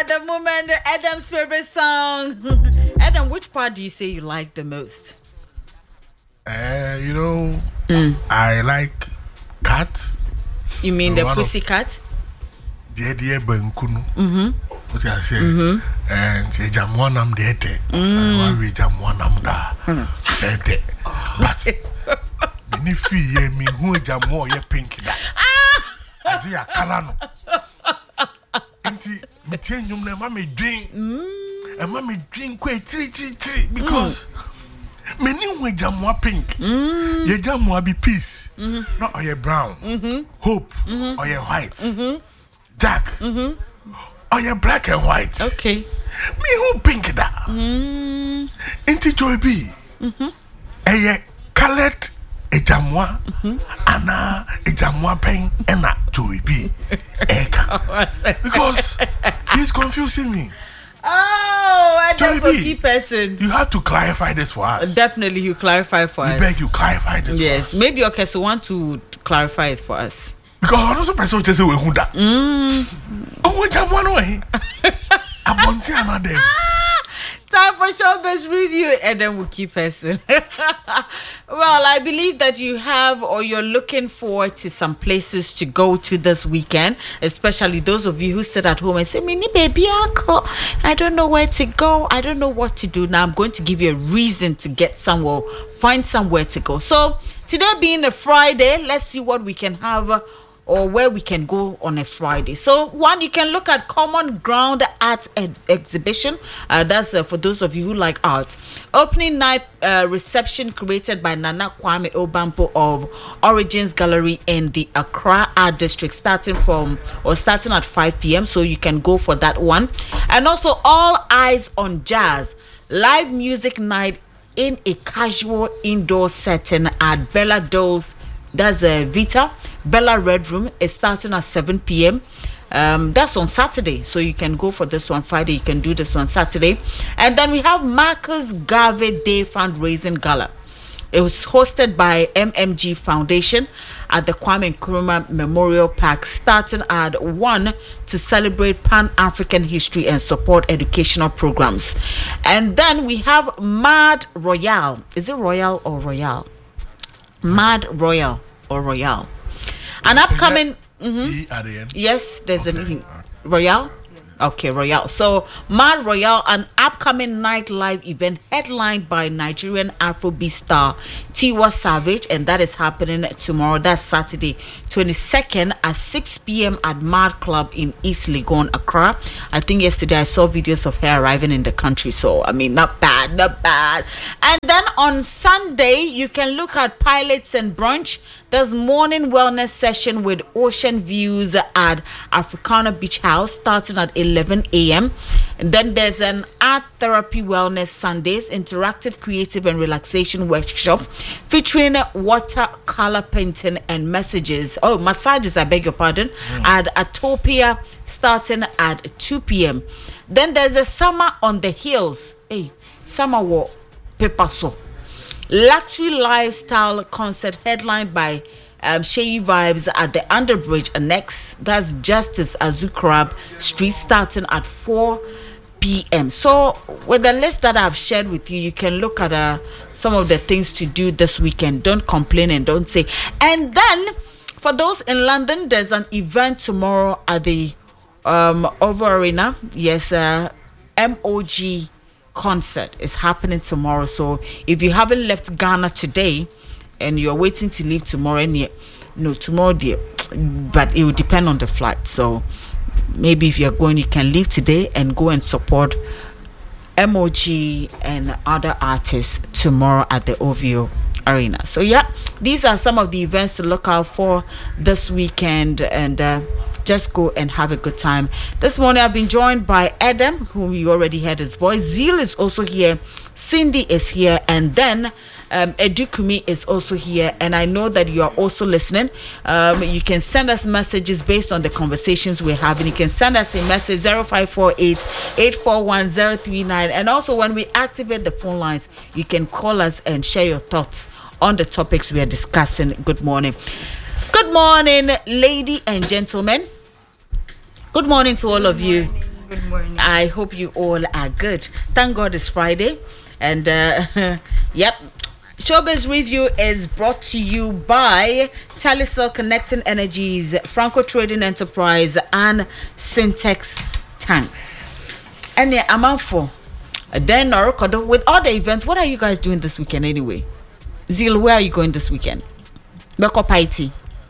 at the moment, Adam's favorite song. Adam, which part do you say you like the most? I like cat. You mean the pussycat? Dear Benkunu. What I say? And say Jamwanam de. I read Jamwanam da. But many fee me who Jamwa ye pink da. I say a calano. Auntie, me tell you, mammy drink. And mammy drink quite three because many way Jamwa pink. Ye Jamwa be peace. Not or ye brown. Hope or ye white. Jack. Or ye black and white. Okay. Me who pink da. Auntie Joy B. Ye colored. Ejamwa, Anna, Ejamwa pen, and not Joey B. Because he's confusing me. Oh, I don't know key person. You have to clarify this for us. Definitely, you clarify for us. I beg you clarify this for us. Yes, maybe okay, so want to clarify it for us. Because I'm also person to say we hunda. Oh, Ejamwa no way. Abonti another. Time for showbiz review, and then we'll keep person. Well, I believe that you have or you're looking forward to some places to go to this weekend, especially those of you who sit at home and say, Mini baby uncle, I don't know where to go. I don't know what to do. Now I'm going to give you a reason to get somewhere, find somewhere to go. So today being a Friday, let's see what we can have or where we can go on a Friday. So one, you can look at Common Ground Art Exhibition. That's for those of you who like art. Opening night reception created by Nana Kwame Obampo of Origins Gallery in the Accra Art District, starting at 5 p.m. So you can go for that one. And also All Eyes on Jazz, live music night in a casual indoor setting at Bella Dole's. That's Vita Bella Red Room is starting at 7 p.m. That's on Saturday, so you can go for this one Friday. You can do this on Saturday. And then we have Marcus Garvey Day Fundraising Gala. It was hosted by MMG Foundation at the Kwame Nkrumah Memorial Park, starting at 1 to celebrate Pan-African history and support educational programs. And then we have Mad Royale. Is it Royal or Royale? Mad Royal or Royale. An upcoming E at the end. Yes, there's an Royale. Okay, Royale. So Mad Royale, an upcoming nightlife event headlined by Nigerian Afrobeat star Tiwa Savage, and that is happening tomorrow. That's Saturday 22nd at 6 p.m. at Mad Club in East Legon, Accra. I think yesterday I saw videos of her arriving in the country, so I mean, not bad. And then on Sunday, you can look at Pilots and Brunch. There's morning wellness session with ocean views at Africana Beach House, starting at 11 a.m. And then there's an art therapy wellness Sundays, interactive creative and relaxation workshop featuring watercolor painting and massages, I beg your pardon, at Atopia, starting at 2 p.m. Then there's a Summer on the Hills. Summer walk, Pepaso. Luxury lifestyle concert headlined by Sheyi Vibes at the Underbridge Annex. That's Justice Azukrab Street, starting at 4 p.m. So with the list that I've shared with you, you can look at some of the things to do this weekend. Don't complain and don't say. And then for those in London, there's an event tomorrow at the Oval Arena. Yes, MOG concert is happening tomorrow. So if you haven't left Ghana today and you're waiting to leave tomorrow, tomorrow dear, but it will depend on the flight. So maybe if you're going, you can leave today and go and support MOG and other artists tomorrow at the OVO Arena. So yeah, these are some of the events to look out for this weekend, and just go and have a good time. This morning I've been joined by Adam, whom you already heard his voice. Zeal is also here, Cindy is here, and then Edukumi is also here, and I know that you are also listening. You can send us messages based on the conversations we're having. You can send us a message 0548-841-039, and also when we activate the phone lines, you can call us and share your thoughts on the topics we are discussing. Good morning, lady and gentlemen. Good morning to all of you. Good morning. I hope you all are good. Thank God it's Friday. And, yep. Showbiz Review is brought to you by Telecel Connecting Energies, Franco Trading Enterprise, and Syntex Tanks. And yeah, I'm out for. Then Norokodo, with all the events, what are you guys doing this weekend anyway? Zil, where are you going this weekend? Beko Paiti.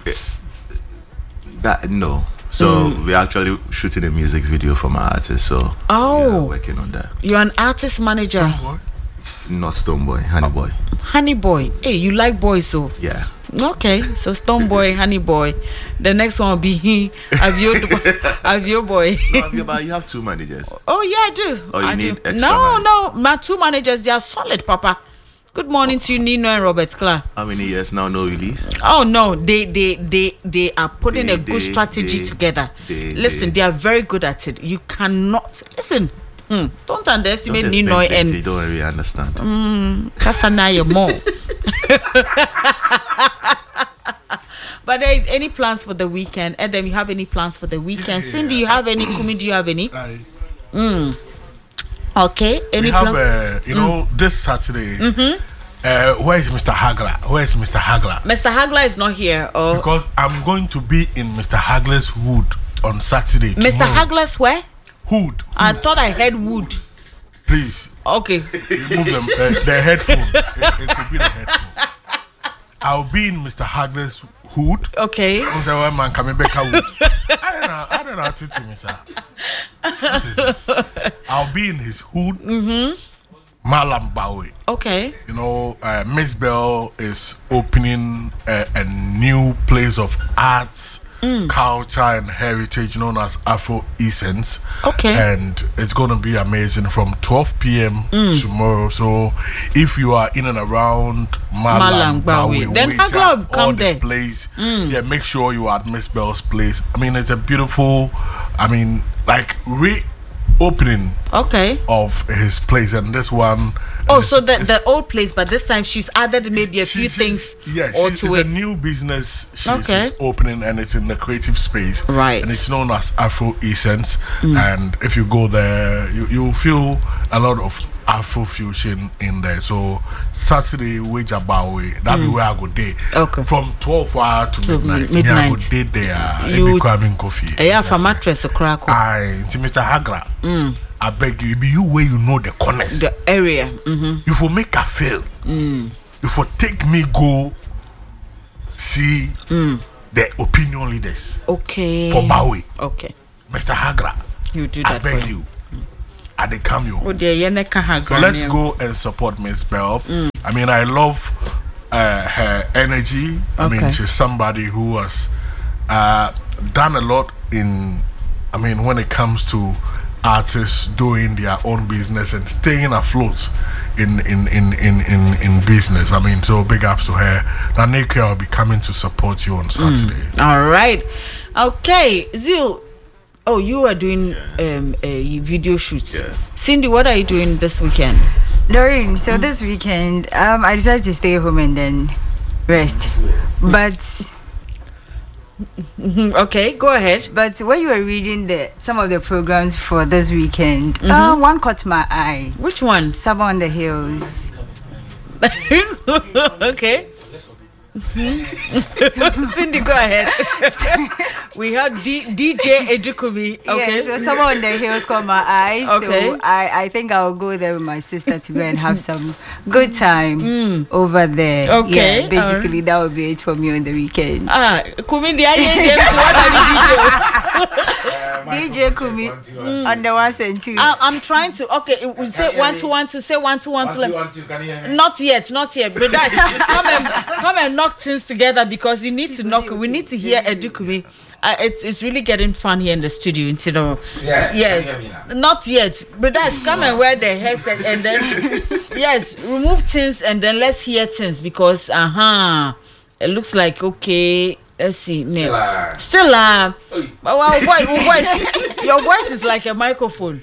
No. So we're actually shooting a music video for my artist. So oh, we're working on that. You're an artist manager. Stoneboy? Not Stoneboy, Honey Boy. Honey Boy. Hey, you like boys, so Yeah. okay. So Stoneboy, Honey Boy. The next one will be Avio Boy. No, but you have 2 managers. Oh yeah, I do. Oh, you I need do. extra No, hands. no, my 2 managers, they are solid, Papa. Good morning to you, Nino and Robert Clark. How many years now? No release. Oh no, they are putting a good strategy together. Listen, they are very good at it. You cannot listen. Don't underestimate Don't Nino and you don't really understand. Kasanaya more. But any plans for the weekend? Adam, you have any plans for the weekend? Yeah. Cindy, you have any? Kumi, do you have any? Okay. Any We have, this Saturday. Where is Mr. Hagler? Mr. Hagler is not here. Oh, Because I'm going to be in Mr. Hagler's hood on Saturday. Mr. tomorrow. Hagler's where? Hood. I thought I heard wood. Please Okay. remove them. The headphone. It could be the headphone. I'll be in Mr. Hagler's hood. Okay. Man coming back out. I don't know how to tell me, sir. This. I'll be in his hood. Malam Bawe. Okay. You know, Miss Bell is opening a new place of arts, culture, and heritage known as Afro Essence. Okay. And it's going to be amazing from 12 p.m. tomorrow. So if you are in and around Malam Bawe, then Hagler will come all there. the place, yeah, make sure you are at Miss Bell's place. I mean, it's a beautiful, like reopening Okay. of his place, and this one. Oh, so the old place, but this time she's added maybe a few things It's to a it. new business Okay. she's opening, and it's in the creative space. Right. And it's known as Afro Essence. And if you go there, you feel a lot of Afro fusion in there. So Saturday, Wejabawe, that'll be where I go day. Okay. From 12 hours to midnight. Me, I midnight. go day there. You- You be cramming coffee. Yeah, for mattress a crack. To Mr. Hagler. I beg you, it be you where you know the corners. The area. You for make a fail. You for take me go see the opinion leaders Okay. for Bawe. Okay. Mr. Hagra, You do I that. beg for you. I dey come you. Oh, dear, So let's go and support Miss Bell. I mean, I love her energy. I mean, Okay. she's somebody who has done a lot when it comes to artists doing their own business and staying afloat in business. I mean, so big ups to her. Nanekia will be coming to support you on Saturday. All right. Okay. Zil. Oh, you are doing a video shoot. Yeah. Cindy, what are you doing this weekend? Doreen, so this weekend, I decided to stay home and then rest. But Okay, go ahead. when you were reading some of the programs for this weekend, one caught my eye. Which one? Summer on the Hills. Okay. Cindy, go ahead. We have DJ Edukumi. Okay. Yeah, so Summer on the Hills caught my eye. Okay. So I think I'll go there with my sister to go and have some good time over there. Okay, Yeah, basically that would be it for me on the weekend. Kumi, the what are the DJ Kumi on the ones and twos. I'm trying to. Okay, we say 1 2 1 2. Say 1 2 1 2. Can you hear me? Not yet. But come and knock things together because you need to knock. We need to hear Edukumi. It's really getting fun here in the studio, you know. Yeah, Yes. can you hear me now? Not yet. But come and wear the headset and then yes, remove things and then let's hear things because it looks like okay. Let's see. Still well, voice, your voice is like a microphone.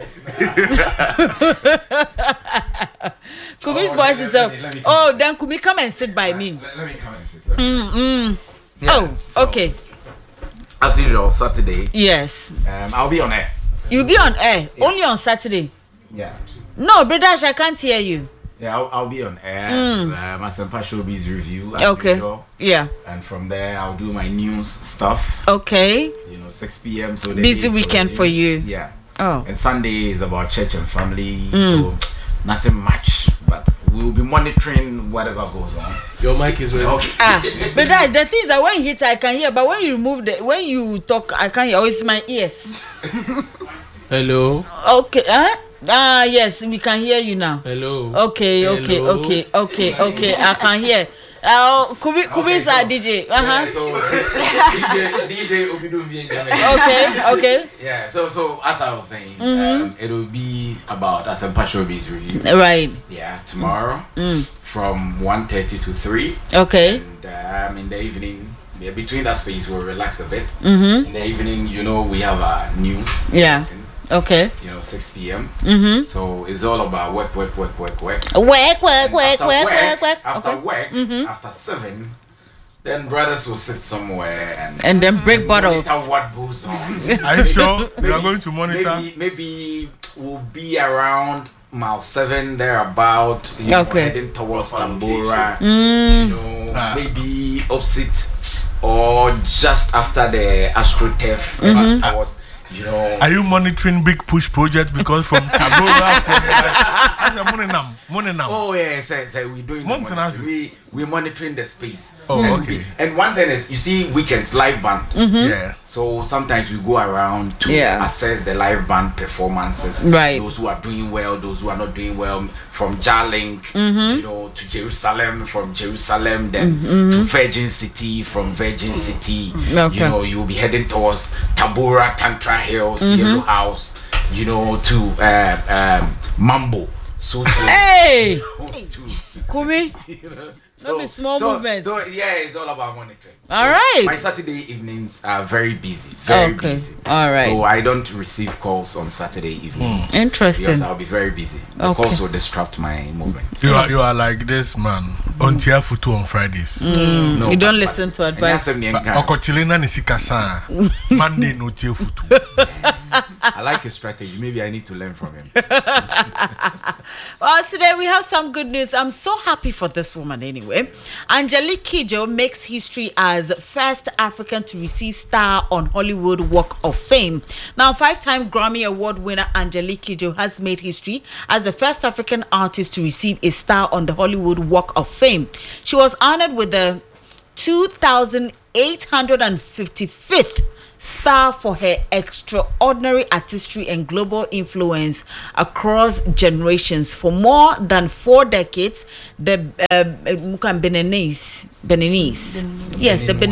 Kumi's voice is let me then Kumi, come and sit by me. Let me come and sit. Yeah, so- okay. As usual, Saturday, Yes. I'll be on air. You'll be on air only on Saturday. Yeah. No, brother, I can't hear you. Yeah, I'll be on air. My Senpai Showbiz review. As Okay. usual. Yeah. And from there, I'll do my news stuff. Okay. 6 p.m. So the Busy day is weekend for you. Yeah. Oh. And Sunday is about church and family. So nothing much, but we'll be monitoring whatever goes on. Your mic is ready. Okay. But the thing is that when you hit, I can hear. But when you remove when you talk, I can't hear. Oh, it's my ears. Hello. Okay. Yes, we can hear you now. Hello. Okay. I can hear. Kubi is our DJ. Yeah, so DJ Obido me. Okay. Yeah. So as I was saying, it'll be about Asempa Showbiz review. Right. Yeah, tomorrow from 1:30 to 3. Okay. And in the evening, between that space, we'll relax a bit. In the evening, we have our news. Yeah. Okay. 6 p.m. So it's all about work. After work, after 7, then brothers will sit somewhere and then break bottles. Monitor what goes on. Are you sure we are going to monitor? Maybe we'll be around mile 7 thereabout. Heading towards Tambora. Maybe opposite or just after the AstroTurf. Towards. Are you monitoring Big Push project? Because from Tabora, oh yeah, we're doing we're monitoring the space. Oh, okay. And one thing is, you see, weekends live band. Yeah. So sometimes we go around to assess the live band performances. Right. Those who are doing well, those who are not doing well. From Jarlink, to Jerusalem. From Jerusalem, then to Virgin City. From Virgin City, you will be heading towards Tabora, Tantra Hills, Yellow House. To Mambo. So hey, Kumi. So small movements. So it's all about monitoring. All right. My Saturday evenings are very busy. Very busy. All right. So I don't receive calls on Saturday evenings. Interesting. Because I'll be very busy. The calls will disrupt my movement. You are like this man on Tiafutu on Fridays. No, you don't listen to advice. Okochilina nisikasa. Monday no Tiafutu. I like his strategy. Maybe I need to learn from him. Well, today we have some good news. I'm so happy for this woman anyway. Angelique Kidjo makes history as first African to receive star on Hollywood Walk of Fame. Now, 5-time Grammy Award winner Angelique Kidjo has made history as the first African artist to receive a star on the Hollywood Walk of Fame. She was honored with the 2,855th star for her extraordinary artistry and global influence across generations. For more than 4 decades, the Beninese, yes, the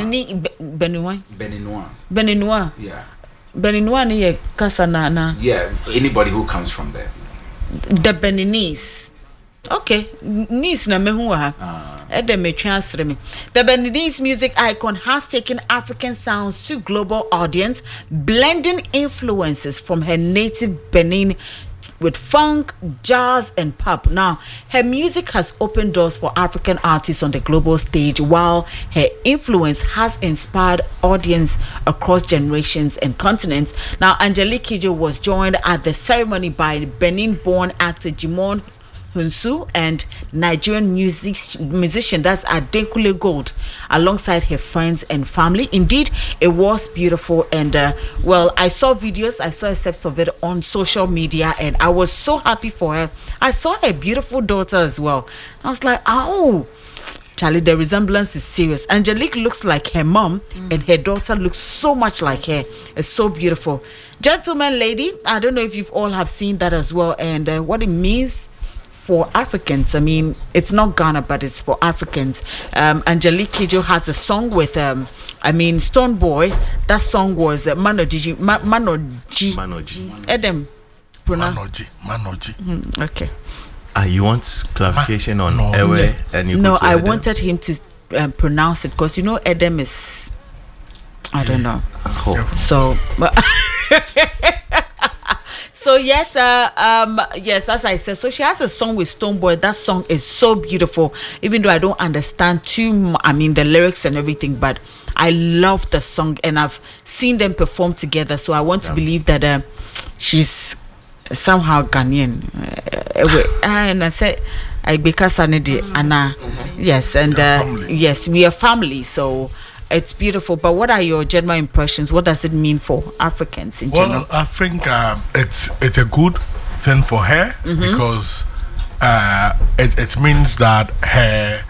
Beninois. Yeah. Beninois ni Kasanana. Yeah, anybody who comes from there. The Beninese. Okay, niece na mehu ha. The Beninese music icon has taken African sounds to global audience, blending influences from her native Benin with funk, jazz, and pop. Now, her music has opened doors for African artists on the global stage, while her influence has inspired audience across generations and continents. Now, Angelique Kidjo was joined at the ceremony by Benin-born actor Jimon Hunsu and Nigerian musician that's Adekunle Gold, alongside her friends and family. Indeed, it was beautiful, and I saw videos, I saw excerpts of it on social media, and I was so happy for her. I saw her beautiful daughter as well. I was like, oh, Charlie, the resemblance is serious. Angelique looks like her mom, and her daughter looks so much like her. It's so beautiful. Gentleman, lady, I don't know if you've all have seen that as well, and what it means for Africans. I mean, it's not Ghana, but it's for Africans. Angelique Kidjo has a song with Stone Boy. That song was Manoji. Edem. Manoji. Okay. You want clarification on Ewe? No, I wanted him to pronounce it, because Edem is, I don't know. So So yes, yes, as I said, so she has a song with Stonebwoy. That song is so beautiful, even though I don't understand the lyrics and everything, but I love the song, and I've seen them perform together. So I want to believe that she's somehow Ghanaian. And I said, I because I need it, Anna. Yes, and yes, we are family. So. It's beautiful, but what are your general impressions? What does it mean for Africans in general? Well, I think it's a good thing for her because it means that her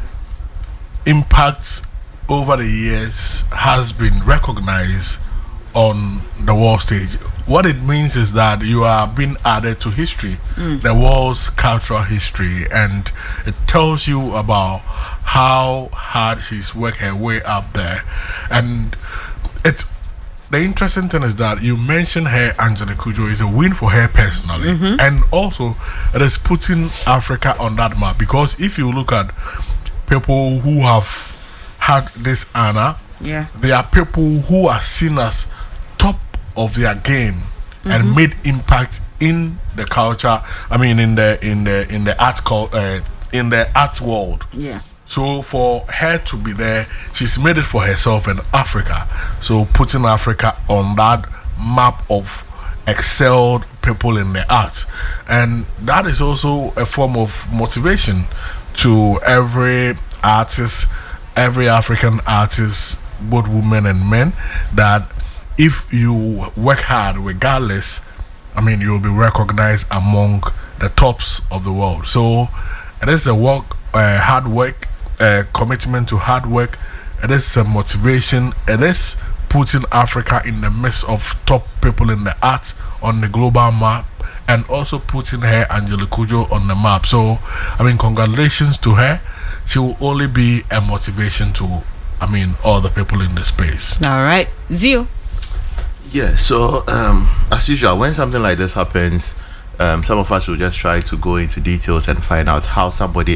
impact over the years has been recognized on the world stage. What it means is that you are being added to history, the world's cultural history, and it tells you about how hard she's worked her way up there. And it's the interesting thing is that you mentioned her, Angela Kudjo, is a win for her personally, and also it is putting Africa on that map, because if you look at people who have had this honor, there are people who are seen as top of their game and made impact in the culture. I mean, in the art world. Yeah. So for her to be there, she's made it for herself and Africa. So putting Africa on that map of excelled people in the arts, and that is also a form of motivation to every artist, every African artist, both women and men, that if you work hard regardless, I mean, you'll be recognized among the tops of the world. So it is a hard work, commitment to hard work. It is a motivation. It is putting Africa in the midst of top people in the arts on the global map, and also putting her, Angela Kudjo, on the map. So I mean, congratulations to her. She will only be a motivation to, all the people in the space. All right, Zio. Yeah, so as usual, when something like this happens, some of us will just try to go into details and find out how somebody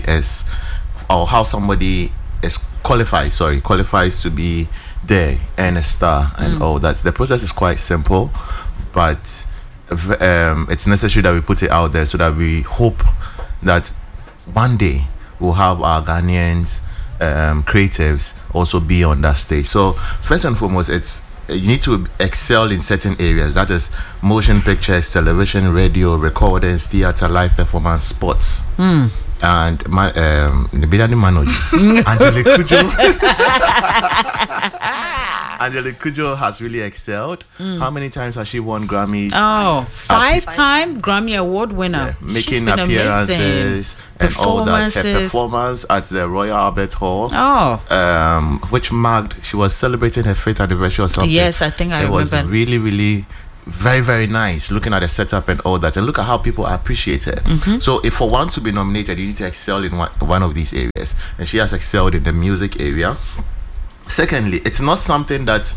qualifies to be there and a star and all that. The process is quite simple, but it's necessary that we put it out there so that we hope that one day we'll have our Ghanaians creatives also be on that stage. So first and foremost, you need to excel in certain areas. That is motion pictures, television, radio, recordings, theater, live performance, sports. And Angela Kudjo has really excelled. How many times has she won Grammys? Oh, 5-time Grammy Award winner. Yeah, making appearances and all that. Her performance at the Royal Albert Hall, which marked, she was celebrating her 5th anniversary or something. Yes, I think I remember. It was really, really very, very nice, looking at the setup and all that, and look at how people appreciate it. So if for one to be nominated, you need to excel in one of these areas, and she has excelled in the music area. Secondly, it's not something that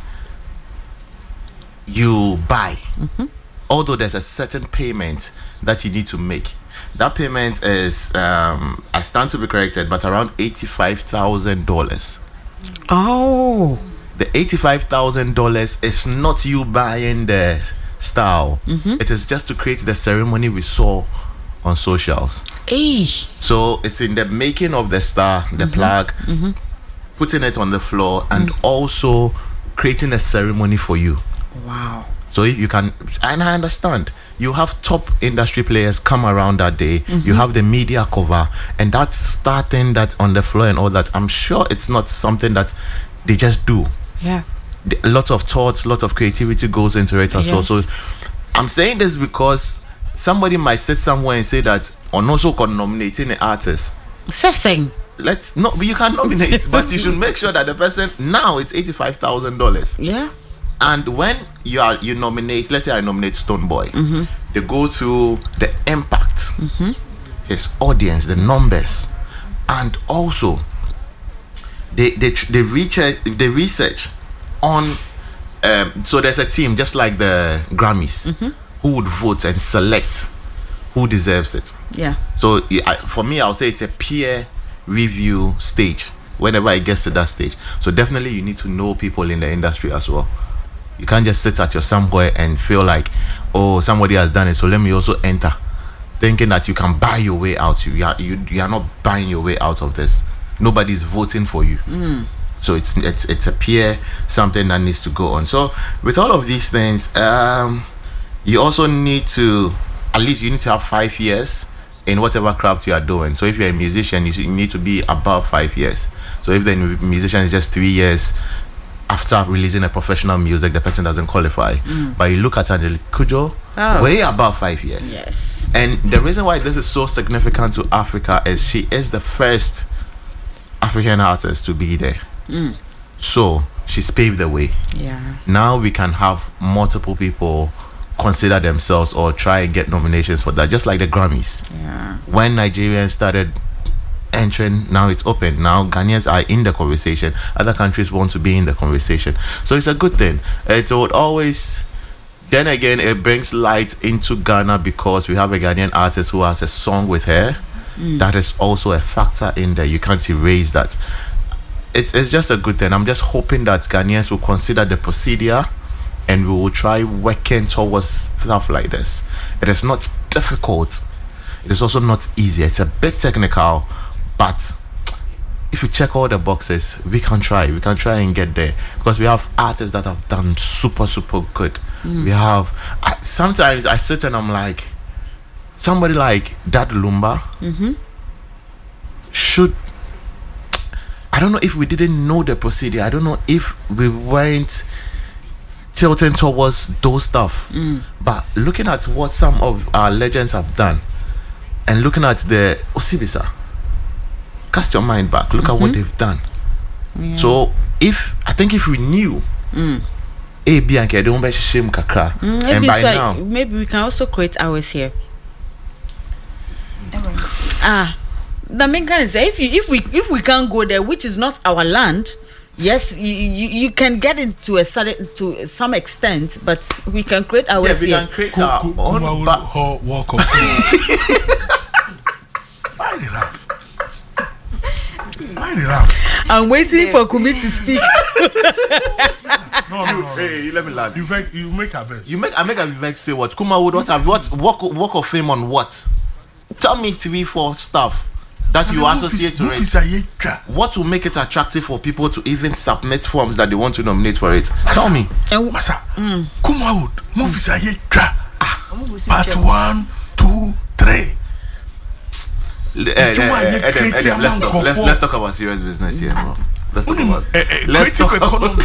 you buy, although there's a certain payment that you need to make. That payment is, I stand to be corrected, but around $85,000. Oh, the $85,000 is not you buying the style. It is just to create the ceremony we saw on socials. So it's in the making of the star, the plug, putting it on the floor, and also creating a ceremony for you. Wow. So you can, and I understand, you have top industry players come around that day, you have the media cover, and that's starting that on the floor and all that. I'm sure it's not something that they just do. Yeah. A lot of thoughts, a lot of creativity goes into it as well. So I'm saying this because somebody might sit somewhere and say that on also nominating an artist. Sessing. Let's not, you can nominate, but you should make sure that the person, now it's $85,000. Yeah. And when you nominate, let's say I nominate Stonebwoy, they go through the impact, his audience, the numbers, and also they research on. So there's a team just like the Grammys who would vote and select who deserves it. Yeah. So for me, I'll say it's a peer review stage whenever it gets to that stage. So definitely you need to know people in the industry as well. You can't just sit at your somewhere and feel like, oh, somebody has done it, so let me also enter, thinking that you can buy your way out. You are not buying your way out of this. Nobody's voting for you. So it's a peer something that needs to go on. So with all of these things, you also need to, at least you need to have 5 years in whatever craft you are doing. So if you're a musician, you need to be above 5 years. So if the musician is just 3 years after releasing a professional music, the person doesn't qualify. But you look at Angelique Kudjo, way above 5 years. Yes. And the reason why this is so significant to Africa is she is the first African artist to be there. So she's paved the way. Yeah. Now we can have multiple people consider themselves or try and get nominations for that, just like the Grammys. Yeah. When Nigerians started entering, now it's open. Now Ghanaians are in the conversation. Other countries want to be in the conversation. So it's a good thing. It would always, then again, it brings light into Ghana because we have a Ghanaian artist who has a song with her. That is also a factor in there. You can't erase that. It's just a good thing. I'm just hoping that Ghanaians will consider the procedure and we will try working towards stuff like this. It is not difficult. It is also not easy. It's a bit technical, but if you check all the boxes, we can try and get there, because we have artists that have done super good. We have sometimes I sit and I'm like, somebody like Dad Lumba should, I don't know if we didn't know the procedure, I don't know if we weren't tilting towards those stuff, but looking at what some of our legends have done and looking at the Osibisa, cast your mind back, look at what they've done. So if we knew A, B, and K, don't be shame kakra, and by now maybe we can also create ours here. The main kind is if we can't go there, which is not our land, yes, you can get it to some extent, but we can create ours here. Yeah, we can create our own walk of fame. Why they laugh? I'm waiting for Kumi to speak. No. Hey, let me land. You make her best. I make a Vivek say what? Kuma would what walk of fame on what? Tell me 3-4 stuff that you associate to it. What will make it attractive for people to even submit forms that they want to nominate for it? Tell me. Masa, Kuma would movies are part 1, 2, 3. Let's talk about serious business here, bro. Let's talk about economy.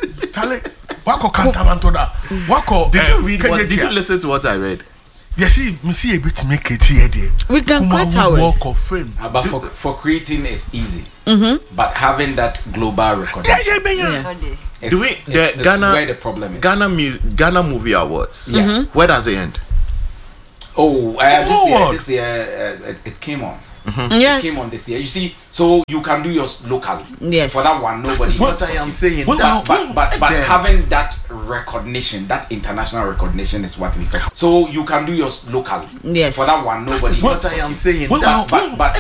Did you listen to what I read? Yes, me see a bit to make it here. We can create our walk of fame. But for creating is easy. But having that global recognition, it's where the problem is. Ghana Movie Awards. Yeah. Where does it end? This year it came on. Yes. It came on this year. You see, so you can do yours locally. Yes. For that one, nobody. What I am saying. But having that recognition, that international recognition, is what we talk. So you can do yours locally. Yes. For that one, nobody. What I am saying. But